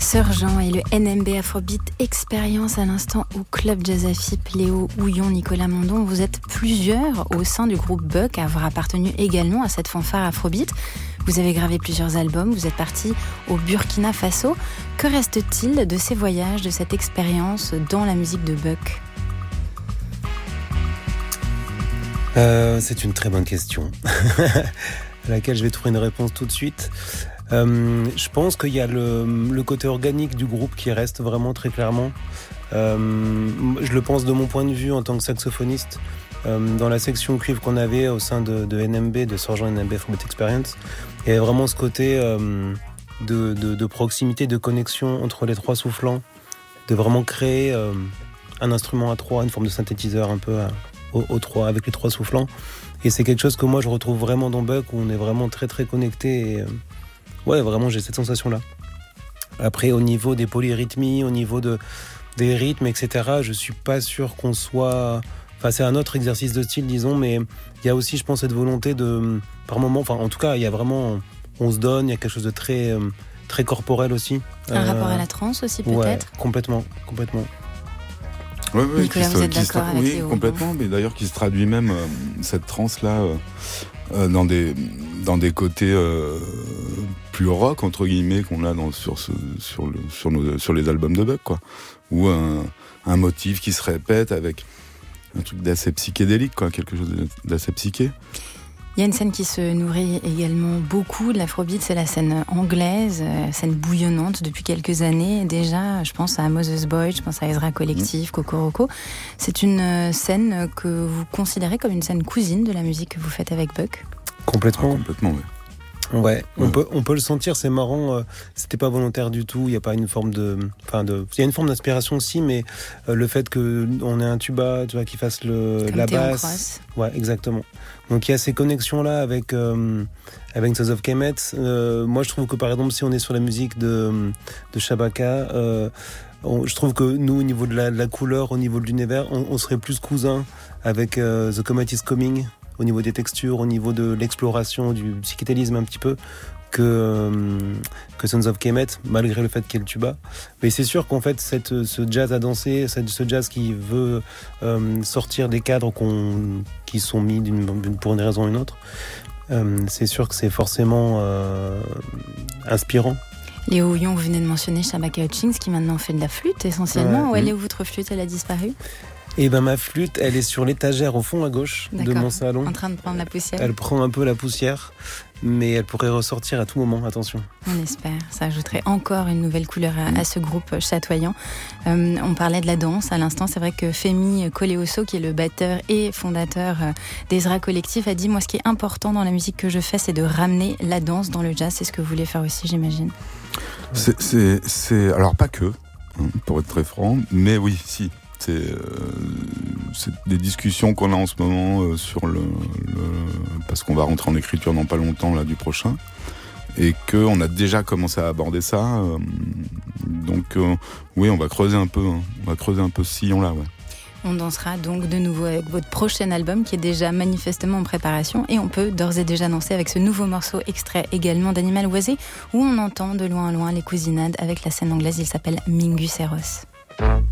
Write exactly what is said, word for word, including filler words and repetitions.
Sœur Jean et le N M B Afrobeat Experience à l'instant au Club Jazz Afip. Léo Houillon, Nicolas Mondon, vous êtes plusieurs au sein du groupe Buck à avoir appartenu également à cette fanfare Afrobeat. Vous avez gravé plusieurs albums, vous êtes parti au Burkina Faso. Que reste-t-il de ces voyages, de cette expérience dans la musique de Buck ? euh, C'est une très bonne question, à laquelle je vais trouver une réponse tout de suite. Euh, je pense qu'il y a le, le côté organique du groupe qui reste vraiment très clairement. Euh, je le pense de mon point de vue en tant que saxophoniste. Euh, dans la section cuivre qu'on avait au sein de, de N M B, de Sœur Jean N M B Afrobeat Experience, il y avait vraiment ce côté euh, de, de, de proximité, de connexion entre les trois soufflants, de vraiment créer euh, un instrument à trois, une forme de synthétiseur un peu à, au, au trois, avec les trois soufflants. Et c'est quelque chose que moi je retrouve vraiment dans Buck, où on est vraiment très très connecté. Et, euh, ouais, vraiment j'ai cette sensation-là. Après, au niveau des polyrythmies, au niveau de, des rythmes, et cetera, je suis pas sûr qu'on soit... Enfin, c'est un autre exercice de style, disons, mais il y a aussi, je pense, cette volonté de, par moment, enfin, en tout cas, il y a vraiment, on se donne, il y a quelque chose de très, très corporel aussi. Un euh, rapport à la trance aussi, peut-être. Ouais, complètement, complètement. Ouais, ouais, Nicolas, vous êtes d'accord tra- avec Oui, Léo, complètement, mais d'ailleurs qui se traduit même, euh, cette trance-là, euh, euh, dans des, dans des côtés euh, plus rock, entre guillemets, qu'on a dans, sur, ce, sur, le, sur, nos, sur les albums de Buck, quoi. Ou un, un motif qui se répète avec un truc d'assez psychédélique, quoi, quelque chose d'assez psyché. Il y a une scène qui se nourrit également beaucoup de l'afrobeat, c'est la scène anglaise, euh, scène bouillonnante depuis quelques années déjà. Je pense à Moses Boyd, je pense à Ezra Collective, mmh. Kokoroko. C'est une euh, scène que vous considérez comme une scène cousine de la musique que vous faites avec Buck ? Complètement. Ah, complètement, oui. Ouais, ouais, on peut on peut le sentir, c'est marrant. Euh, c'était pas volontaire du tout. Il y a pas une forme de, enfin de, il y a une forme d'inspiration aussi, mais euh, le fait que on ait un tuba, tu vois, qui fasse le Comme la Théo basse, Cross. Ouais, exactement. Donc il y a ces connexions là avec euh, avec Sons of Kemet. Euh, moi, je trouve que par exemple, si on est sur la musique de de Shabaka, euh, on, je trouve que nous, au niveau de la, de la couleur, au niveau de l'univers, on, on serait plus cousins avec euh, The Comet is Coming. Au niveau des textures, au niveau de l'exploration, du psychédélisme un petit peu, que, euh, que Sons of Kemet, malgré le fait qu'il y ait le tuba. Mais c'est sûr qu'en fait, cette, ce jazz à danser, cette, ce jazz qui veut euh, sortir des cadres qu'on, qui sont mis d'une, d'une, pour une raison ou une autre, euh, c'est sûr que c'est forcément euh, inspirant. Léo Houillon, vous venez de mentionner Shabaka Hutchings, qui maintenant fait de la flûte essentiellement. Ouais, Où elle est où votre flûte ? Elle a disparu ? Et ben ma flûte, elle est sur l'étagère au fond à gauche D'accord. de mon salon. En train de prendre la poussière. Elle prend un peu la poussière, mais elle pourrait ressortir à tout moment, attention. On espère, ça ajouterait encore une nouvelle couleur à, mmh. à ce groupe chatoyant. Euh, on parlait de la danse à l'instant, c'est vrai que Femi Koleoso, qui est le batteur et fondateur d'Ezra Collective, a dit « Moi, ce qui est important dans la musique que je fais, c'est de ramener la danse dans le jazz. » C'est ce que vous voulez faire aussi, j'imagine. C'est, c'est, c'est... Alors, pas que, hein, pour être très franc, mais oui, si. C'est, euh, c'est des discussions qu'on a en ce moment euh, sur le, le parce qu'on va rentrer en écriture dans pas longtemps là du prochain et que on a déjà commencé à aborder ça. Euh, donc euh, oui, on va creuser un peu, hein, on va creuser un peu ce sillon là, ouais. On dansera donc de nouveau avec votre prochain album qui est déjà manifestement en préparation et on peut d'ores et déjà danser avec ce nouveau morceau extrait également d'Animal Oisé où on entend de loin en loin les cousinades avec la scène anglaise. Il s'appelle Mingus Eros.